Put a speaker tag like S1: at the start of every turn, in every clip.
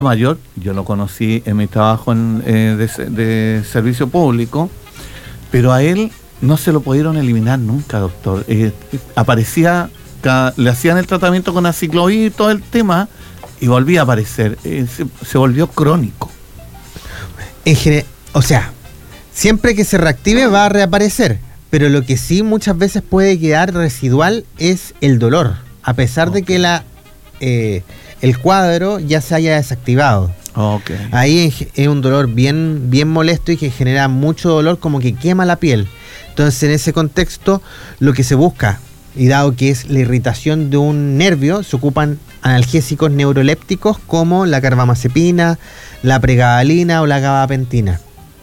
S1: mayor, yo lo conocí en mi trabajo de servicio público, pero a él no se lo pudieron eliminar nunca, doctor. Aparecía, le hacían el tratamiento con aciclovir y todo el tema, y volvía a aparecer. Se volvió crónico.
S2: O sea, siempre que se reactive va a reaparecer, pero lo que sí muchas veces puede quedar residual es el dolor, a pesar de que el cuadro ya se haya desactivado. Ahí es un dolor bien molesto y que genera mucho dolor, como que quema la piel. Entonces, en ese contexto, lo que se busca, y dado que es la irritación de un nervio, se ocupan analgésicos neurolépticos como la carbamazepina, la pregabalina o la gabapentina.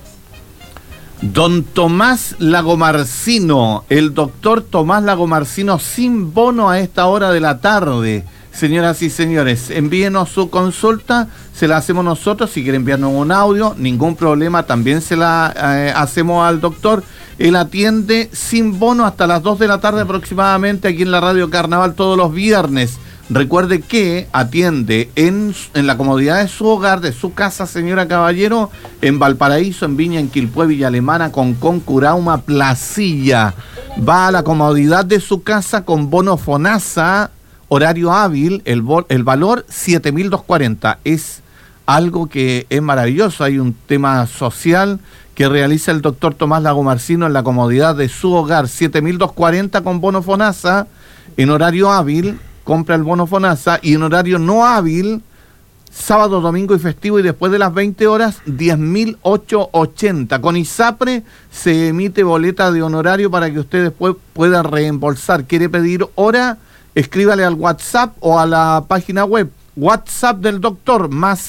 S1: Don Tomás Lagomarcino, el doctor Tomás Lagomarcino, sin bono a esta hora de la tarde. Señoras y señores, envíenos su consulta, se la hacemos nosotros. Si quiere enviarnos un audio, ningún problema, también se la hacemos al doctor. Él atiende sin bono hasta las 2 de la tarde aproximadamente aquí en la Radio Carnaval todos los viernes. Recuerde que atiende en la comodidad de su hogar, de su casa, señora caballero, en Valparaíso, en Viña, en Quilpué, Villa Alemana, Concón, Curauma, Placilla. Va a la comodidad de su casa con bono FONASA, horario hábil, el valor 7.240. Es algo que es maravilloso. Hay un tema social que realiza el doctor Tomás Lagomarcino en la comodidad de su hogar, 7.240 con bono FONASA, en horario hábil, compra el bono FONASA, y en horario no hábil, sábado, domingo y festivo, y después de las 20 horas, 10.880. Con ISAPRE se emite boleta de honorario para que usted después pueda reembolsar. ¿Quiere pedir hora? Escríbale al WhatsApp o a la página web. WhatsApp del doctor, más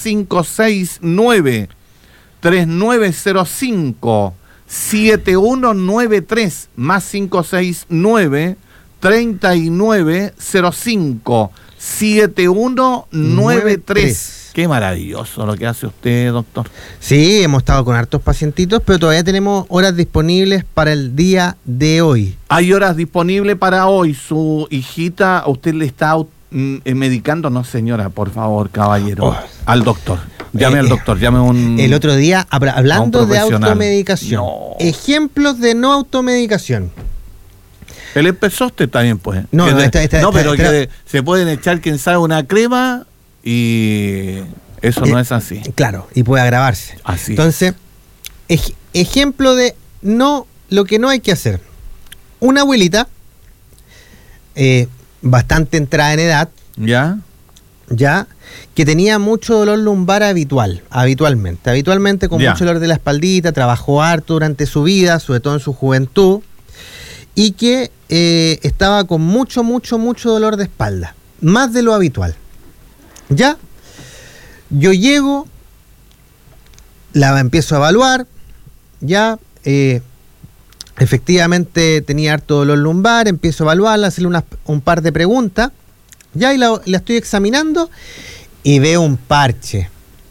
S1: 569-3905-7193, más 569-3905-7193. Qué maravilloso lo que hace usted, doctor.
S2: Sí, hemos estado con hartos pacientitos, pero todavía tenemos horas disponibles para el día de hoy.
S1: Hay horas disponibles para hoy. Su hijita, ¿usted le está medicando? No, señora, por favor, caballero. Al doctor. Llame al doctor, llame un...
S2: El otro día, hablando de automedicación, ejemplos de no automedicación.
S1: El espesoste también, pues.
S2: Pero
S1: que se pueden echar, quién sabe, una crema y eso no es así.
S2: Claro, y puede agravarse.
S1: Así.
S2: Entonces, ejemplo de lo que no hay que hacer. Una abuelita, bastante entrada en edad, ya, que tenía mucho dolor lumbar habitualmente con mucho dolor de la espaldita, trabajó harto durante su vida, sobre todo en su juventud, y que estaba con mucho dolor de espalda, más de lo habitual. Ya, yo llego, la empiezo a evaluar, ya, efectivamente tenía harto dolor lumbar, empiezo a evaluarla, hacerle un par de preguntas, ya, y la estoy examinando y veo un parche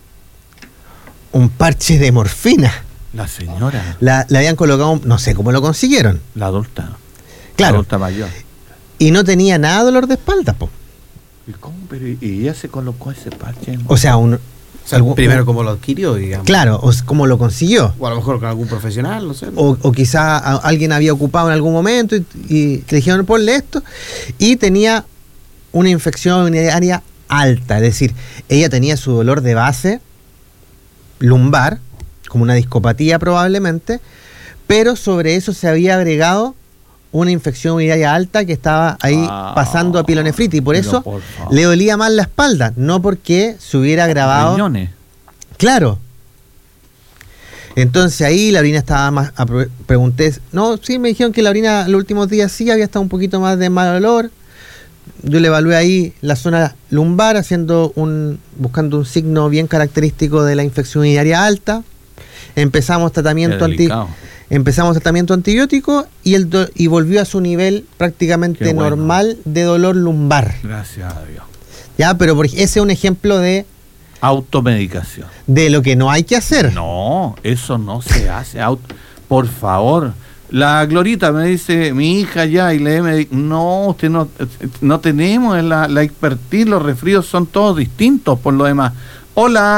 S2: de morfina.
S1: La señora.
S2: Le habían colocado, no sé cómo lo consiguieron.
S1: La adulta.
S2: Claro.
S1: La adulta mayor.
S2: Y no tenía nada de dolor de espalda, po.
S1: ¿Y cómo? Pero ¿y ella se colocó ese parche?
S2: O sea,
S3: primero cómo lo adquirió, digamos.
S2: Claro, o cómo lo consiguió.
S3: O a lo mejor con algún profesional, no sé.
S2: O quizá alguien había ocupado en algún momento y le dijeron, ponle esto. Y tenía una infección urinaria alta. Es decir, ella tenía su dolor de base lumbar, como una discopatía probablemente, pero sobre eso se había agregado una infección urinaria alta que estaba ahí pasando a pielonefritis, y por eso le dolía más la espalda, no porque se hubiera agravado.
S1: Riñones.
S2: Claro. Entonces ahí la orina estaba más, pregunté, me dijeron que la orina los últimos días sí había estado un poquito más de mal olor. Yo le evalué ahí la zona lumbar, buscando un signo bien característico de la infección urinaria alta. Empezamos tratamiento antibiótico y volvió a su nivel prácticamente normal de dolor lumbar.
S1: Gracias a Dios.
S2: Ya, pero ese es un ejemplo de
S1: automedicación.
S2: De lo que no hay que hacer.
S1: No, eso no se hace. Por favor. La Glorita me dice, mi hija ya, y no, usted no tenemos la expertise, los resfríos son todos distintos por lo demás. Hola.